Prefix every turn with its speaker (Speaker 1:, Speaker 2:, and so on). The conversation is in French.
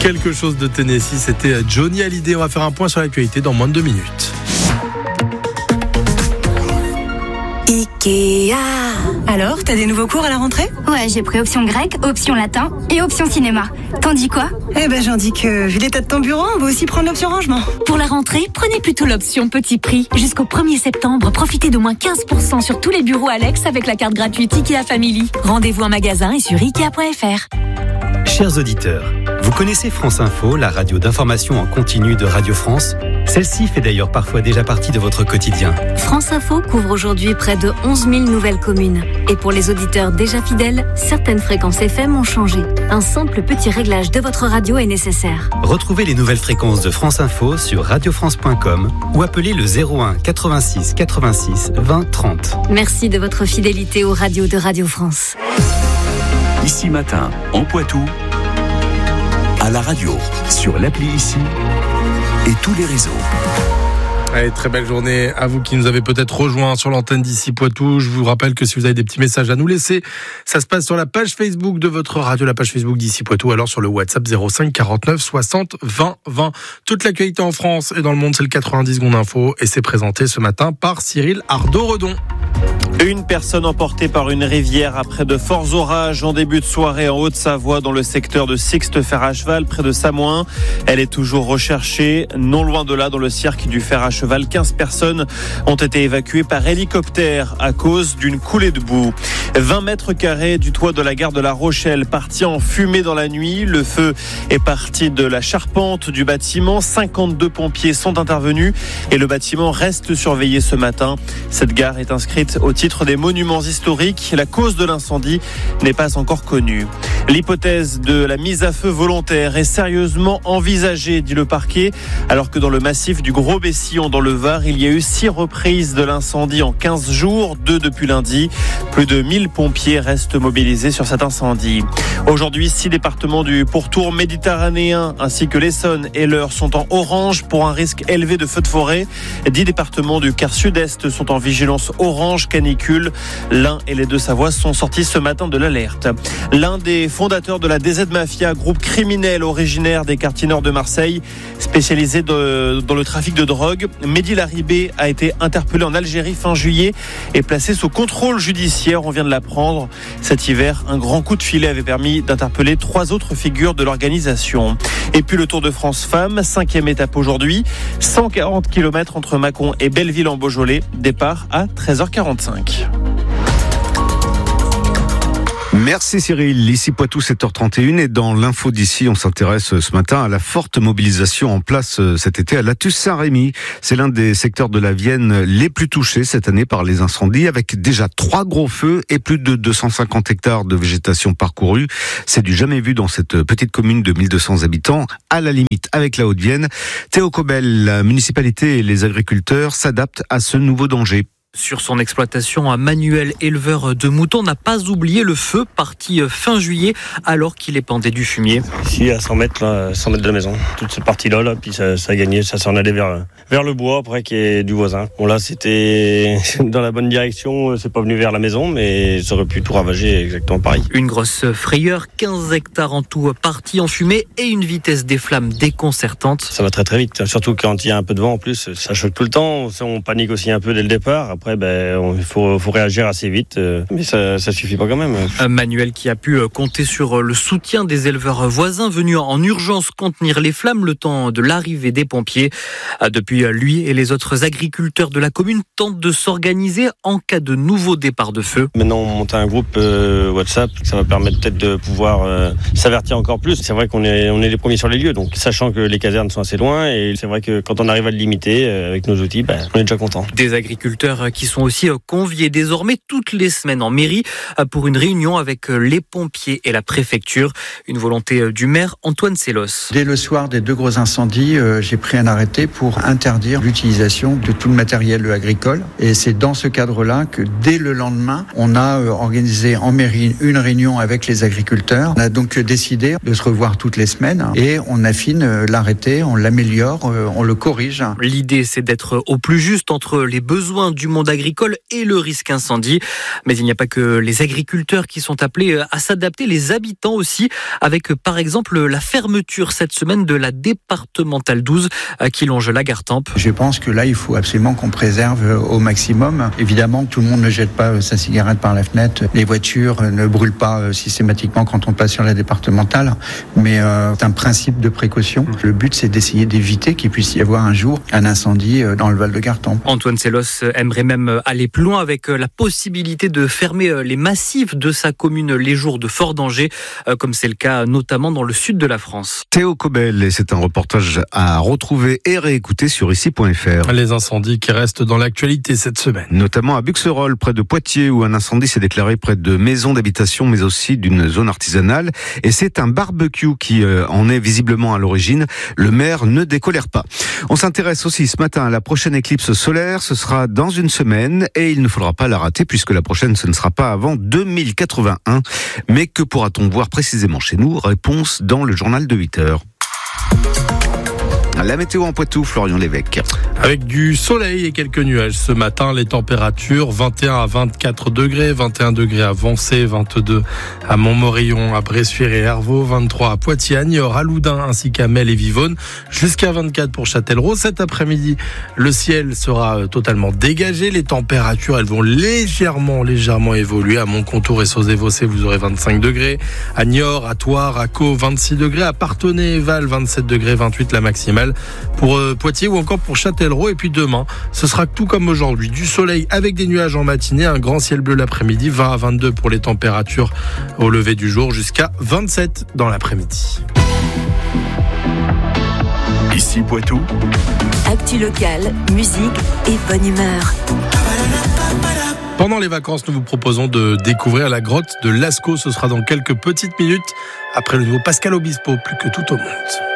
Speaker 1: quelque chose de Tennessee, c'était Johnny Hallyday. On va faire un point sur l'actualité dans moins de 2 minutes.
Speaker 2: Ikea. Alors, t'as des nouveaux cours à la rentrée ?
Speaker 3: Ouais, j'ai pris option grec, option latin et option cinéma. T'en dis quoi ?
Speaker 2: J'en dis que, vu l'état de ton bureau, on va aussi prendre l'option rangement.
Speaker 4: Pour la rentrée, prenez plutôt l'option petit prix. Jusqu'au 1er septembre, profitez d'au moins 15% sur tous les bureaux Alex avec la carte gratuite Ikea Family. Rendez-vous en magasin et sur Ikea.fr.
Speaker 5: Chers auditeurs, vous connaissez France Info, la radio d'information en continu de Radio France ? Celle-ci fait d'ailleurs parfois déjà partie de votre quotidien.
Speaker 4: France Info couvre aujourd'hui près de 11 000 nouvelles communes. Et pour les auditeurs déjà fidèles, certaines fréquences FM ont changé. Un simple petit réglage de votre radio est nécessaire.
Speaker 5: Retrouvez les nouvelles fréquences de France Info sur radiofrance.com ou appelez le 01 86 86 20 30.
Speaker 4: Merci de votre fidélité aux radios de Radio France.
Speaker 6: Ici Matin, en Poitou, à la radio, sur l'appli Ici et tous les réseaux.
Speaker 1: Allez, très belle journée à vous qui nous avez peut-être rejoints sur l'antenne d'Ici Poitou. Je vous rappelle que si vous avez des petits messages à nous laisser, ça se passe sur la page Facebook de votre radio, la page Facebook d'Ici Poitou, alors sur le WhatsApp 05 49 60 20 20. Toute l'actualité en France et dans le monde, c'est le 90 secondes info et c'est présenté ce matin par Cyril Ardo-Redon.
Speaker 7: Une personne emportée par une rivière après de forts orages en début de soirée en Haute-Savoie dans le secteur de Sixte Fer à Cheval près de Samoin. Elle est toujours recherchée. Non loin de là, dans le cirque du Fer à Cheval, 15 personnes ont été évacuées par hélicoptère à cause d'une coulée de boue. 20 mètres carrés du toit de la gare de La Rochelle parti en fumée dans la nuit. Le feu est parti de la charpente du bâtiment. 52 pompiers sont intervenus et le bâtiment reste surveillé ce matin. Cette gare est inscrite au titre des monuments historiques. La cause de l'incendie n'est pas encore connue. L'hypothèse de la mise à feu volontaire est sérieusement envisagée, dit le parquet, alors que dans le massif du Gros-Bessillon dans le Var, il y a eu 6 reprises de l'incendie en 15 jours, 2 depuis lundi. Plus de 1000 pompiers restent mobilisés sur cet incendie. Aujourd'hui, 6 départements du pourtour méditerranéen ainsi que l'Essonne et l'Eure sont en orange pour un risque élevé de feux de forêt. 10 départements du quart sud-est sont en vigilance orange canicule. L'Ain et les Deux-Savoies sont sortis ce matin de l'alerte. L'un des fondateurs de la DZ Mafia, groupe criminel originaire des quartiers nord de Marseille, spécialisé dans le trafic de drogue, Mehdi Laribé a été interpellé en Algérie fin juillet et placé sous contrôle judiciaire. On vient de l'apprendre. Cet hiver, un grand coup de filet avait permis d'interpeller 3 autres figures de l'organisation. Et puis le Tour de France Femmes, 5e étape aujourd'hui, 140 km entre Mâcon et Belleville en Beaujolais, départ à 13h45.
Speaker 8: Merci Cyril. Ici Poitou, 7h31 et dans l'info d'ici, on s'intéresse ce matin à la forte mobilisation en place cet été à Latus Saint-Rémy. C'est l'un des secteurs de la Vienne les plus touchés cette année par les incendies, avec déjà 3 gros feux et plus de 250 hectares de végétation parcourue. C'est du jamais vu dans cette petite commune de 1200 habitants, à la limite avec la Haute-Vienne. Théo Cobel, la municipalité et les agriculteurs s'adaptent à ce nouveau danger.
Speaker 9: Sur son exploitation, un Manuel, éleveur de moutons, n'a pas oublié le feu parti fin juillet alors qu'il épandait du fumier.
Speaker 10: Ici à 100 mètres de la maison, toute cette partie-là, puis ça a gagné, ça s'en allait vers le bois après qui est du voisin. Bon là c'était dans la bonne direction, c'est pas venu vers la maison, mais ça aurait pu tout ravager exactement pareil.
Speaker 9: Une grosse frayeur, 15 hectares en tout partis en fumée et une vitesse des flammes déconcertante.
Speaker 10: Ça va très très vite, surtout quand il y a un peu de vent en plus, ça choque tout le temps, on panique aussi un peu dès le départ. Après, il faut réagir assez vite, mais ça suffit pas quand même.
Speaker 9: Manuel qui a pu compter sur le soutien des éleveurs voisins venus en urgence contenir les flammes le temps de l'arrivée des pompiers. Depuis, lui et les autres agriculteurs de la commune tentent de s'organiser en cas de nouveau départ de feu.
Speaker 10: Maintenant, on monte un groupe WhatsApp, ça va permettre peut-être de pouvoir s'avertir encore plus. C'est vrai qu'on est les premiers sur les lieux, donc sachant que les casernes sont assez loin, et c'est vrai que quand on arrive à le limiter avec nos outils, on est déjà content.
Speaker 9: Des agriculteurs qui sont aussi conviés désormais toutes les semaines en mairie pour une réunion avec les pompiers et la préfecture. Une volonté du maire Antoine Sellos.
Speaker 11: Dès le soir des 2 gros incendies, j'ai pris un arrêté pour interdire l'utilisation de tout le matériel agricole. Et c'est dans ce cadre-là que dès le lendemain, on a organisé en mairie une réunion avec les agriculteurs. On a donc décidé de se revoir toutes les semaines et on affine l'arrêté, on l'améliore, on le corrige.
Speaker 9: L'idée, c'est d'être au plus juste entre les besoins du monde monde agricole et le risque incendie. Mais il n'y a pas que les agriculteurs qui sont appelés à s'adapter, les habitants aussi, avec par exemple la fermeture cette semaine de la départementale 12 qui longe la Gartempe.
Speaker 11: Je pense que là, il faut absolument qu'on préserve au maximum. Évidemment, tout le monde ne jette pas sa cigarette par la fenêtre. Les voitures ne brûlent pas systématiquement quand on passe sur la départementale, mais c'est un principe de précaution. Le but, c'est d'essayer d'éviter qu'il puisse y avoir un jour un incendie dans le Val de Gartempe.
Speaker 9: Antoine Sellos aimerait même aller plus loin avec la possibilité de fermer les massifs de sa commune les jours de fort danger, comme c'est le cas notamment dans le sud de la France.
Speaker 8: Théo Cobel, et c'est un reportage à retrouver et réécouter sur ici.fr.
Speaker 1: Les incendies qui restent dans l'actualité cette semaine.
Speaker 8: Notamment à Buxerolles, près de Poitiers, où un incendie s'est déclaré près de maisons d'habitation, mais aussi d'une zone artisanale. Et c'est un barbecue qui en est visiblement à l'origine. Le maire ne décolère pas. On s'intéresse aussi ce matin à la prochaine éclipse solaire. Ce sera dans une semaine et il ne faudra pas la rater puisque la prochaine, ce ne sera pas avant 2081. Mais que pourra-t-on voir précisément chez nous? Réponse dans le journal de 8h. La météo en Poitou, Florian Lévesque.
Speaker 1: Avec du soleil et quelques nuages ce matin, les températures 21 à 24 degrés, 21 degrés à Vancé, 22 à Montmorillon, à Bressuire et Hervaux, 23 à Poitiers, à Niort, à Loudun ainsi qu'à Mel et Vivonne, jusqu'à 24 pour Châtellerault. Cet après-midi, le ciel sera totalement dégagé. Les températures, elles vont légèrement évoluer. À Montcontour et Sauzé-Vossé, vous aurez 25 degrés. À Niort, à Thouars, à Caux, 26 degrés. À Parthenay et Val, 27 degrés, 28 la maximale. Pour Poitiers ou encore pour Châtellerault. Et puis demain, ce sera tout comme aujourd'hui. Du soleil avec des nuages en matinée, un grand ciel bleu l'après-midi, 20 à 22 pour les températures au lever du jour, jusqu'à 27 dans l'après-midi.
Speaker 6: Ici Poitou.
Speaker 12: Actu locale, musique et bonne humeur.
Speaker 1: Pendant les vacances, nous vous proposons de découvrir la grotte de Lascaux. Ce sera dans quelques petites minutes après le nouveau Pascal Obispo, plus que tout au monde.